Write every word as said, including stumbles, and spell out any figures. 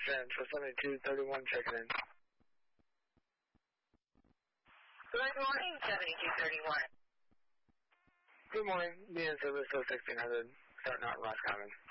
Central seventy-two thirty-one checking in. Good morning, seventy-two thirty-one. Good morning. Me and service oh sixteen hundred, starting out in Roscommon.